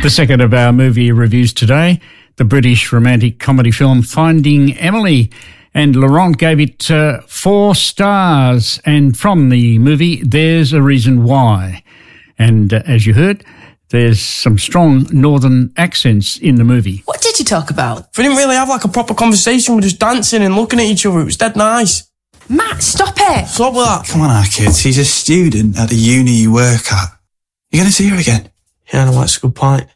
The second of our movie reviews today, the British romantic comedy film Finding Emily. And Laurent gave it 4 stars. And from the movie, There's a Reason Why. And as you heard, there's some strong northern accents in the movie. What did you talk about? We didn't really have like a proper conversation. We were just dancing and looking at each other. It was dead nice. Matt, stop it. What's up with that? Come on, our kids. He's a student at the uni you work at. You going to see her again? Yeah, no, that's a good point.